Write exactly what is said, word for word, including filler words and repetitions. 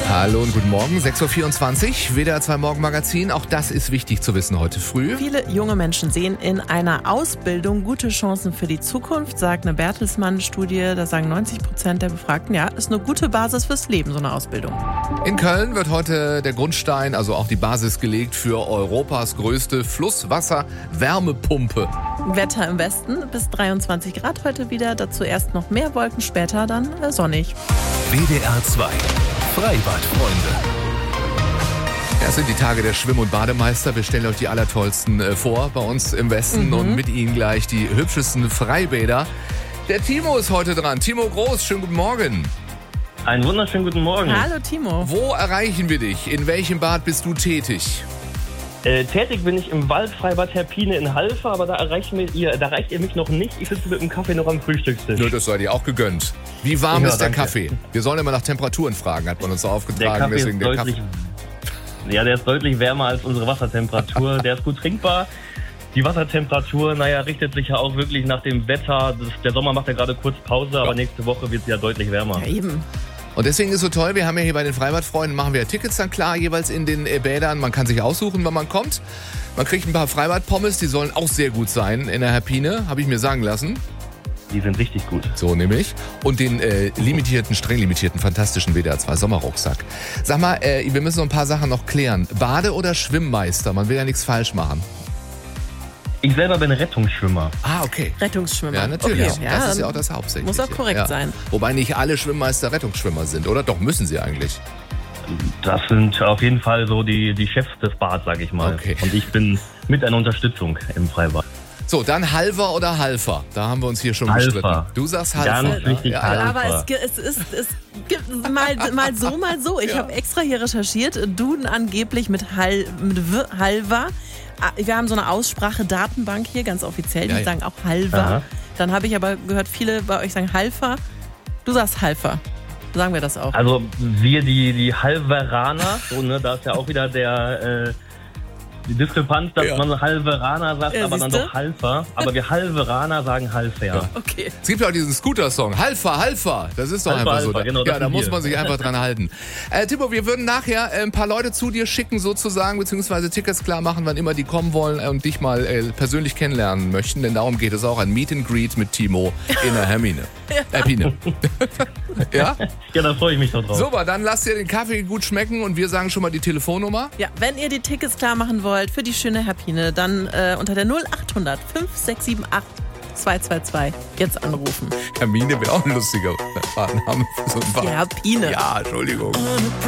Hallo und guten Morgen, sechs Uhr vierundzwanzig, W D R zwei Morgenmagazin. Auch das ist wichtig zu wissen heute früh. Viele junge Menschen sehen in einer Ausbildung gute Chancen für die Zukunft, sagt eine Bertelsmann-Studie. Da sagen neunzig Prozent der Befragten, ja, ist eine gute Basis fürs Leben, so eine Ausbildung. In Köln wird heute der Grundstein, also auch die Basis gelegt für Europas größte Flusswasser-Wärmepumpe. Wetter im Westen bis dreiundzwanzig Grad heute wieder, dazu erst noch mehr Wolken, später dann äh, sonnig. W D R zwei Freibadfreunde. Ja, es sind die Tage der Schwimm- und Bademeister. Wir stellen euch die allertollsten äh, vor bei uns im Westen mhm. und mit ihnen gleich die hübschesten Freibäder. Der Timo ist heute dran. Timo Groß, schönen guten Morgen. Einen wunderschönen guten Morgen. Hallo Timo. Wo erreichen wir dich? In welchem Bad bist du tätig? Äh, tätig bin ich im Waldfreibad Herpine in Halver, aber da erreicht, mir ihr, da erreicht ihr mich noch nicht. Ich sitze mit dem Kaffee noch am Frühstückstisch. Nur das sei dir auch gegönnt. Wie warm Ja, ist der danke. Kaffee? Wir sollen immer nach Temperaturen fragen, hat man uns so Der aufgetragen. Kaffee Deswegen ist der deutlich, Kaffee. ja, der ist deutlich wärmer als unsere Wassertemperatur. Der ist gut trinkbar. Die Wassertemperatur, naja, richtet sich ja auch wirklich nach dem Wetter. Das, der Sommer macht ja gerade kurz Pause, aber Ja. nächste Woche wird es ja deutlich wärmer. Ja, eben. Und deswegen ist es so toll, wir haben ja hier bei den Freibadfreunden, machen wir ja Tickets dann klar, jeweils in den äh, Bädern. Man kann sich aussuchen, wann man kommt. Man kriegt ein paar Freibadpommes, die sollen auch sehr gut sein in der Herpine, habe ich mir sagen lassen. Die sind richtig gut. So nämlich. Und den äh, limitierten, streng limitierten, fantastischen W D R zwei Sommerrucksack. Sag mal, äh, wir müssen noch ein paar Sachen noch klären. Bade- oder Schwimmmeister? Man will ja nichts falsch machen. Ich selber bin Rettungsschwimmer. Ah, okay. Rettungsschwimmer. Ja, natürlich. Okay, ja, das ist ja auch das Hauptsächliche. muss auch korrekt ja. sein. Wobei nicht alle Schwimmmeister Rettungsschwimmer sind, oder? Doch, müssen sie eigentlich. Das sind auf jeden Fall so die, die Chefs des Bads, sag ich mal. Okay. Und ich bin mit einer Unterstützung im Freibad. So, dann Halver oder Halfer? Da haben wir uns hier schon Halfer. gestritten. Du sagst Halfer. Ganz wichtig, ja, Halfer. Aber es, ge- es, ist, es gibt mal, mal so, mal so. Ich Ja. habe extra hier recherchiert. Duden angeblich mit, Hal, mit W, Halver. Ah, wir haben so eine Aussprache-Datenbank hier, ganz offiziell. Die Ja, ja. sagen auch Halver. Aha. Dann habe ich aber gehört, viele bei euch sagen Halfer. Du sagst Halfer. Sagen wir das auch. Also wir, die, die Halveraner, so, ne, da ist ja auch wieder der äh, die Diskrepanz, dass Ja. man Halveraner sagt, Ja, aber dann siehste? doch Halfer. Aber wir Halveraner sagen Halfer. Ja. Okay. Es gibt ja auch diesen Scooter-Song. Halfer, Halfer. Das ist doch Halfer, einfach so. Halfer, genau, das ja, da sind muss wir. man sich einfach dran halten. Äh, Timo, wir würden nachher äh, ein paar Leute zu dir schicken sozusagen, beziehungsweise Tickets klar machen, wann immer die kommen wollen äh, und dich mal äh, persönlich kennenlernen möchten. Denn darum geht es auch, ein Meet and Greet mit Timo in der Hermine. Herpine. Ja? Ja, da freue ich mich doch drauf. Super, dann lasst ihr den Kaffee gut schmecken und wir sagen schon mal die Telefonnummer. Ja, wenn ihr die Tickets klar machen wollt für die schöne Herpine, dann äh, unter der null acht hundert fünf sechs sieben acht zwei zwei zwei jetzt anrufen. Hermine wäre auch ein lustiger Name für so ein Bad. Die Herpine. Ja, Entschuldigung.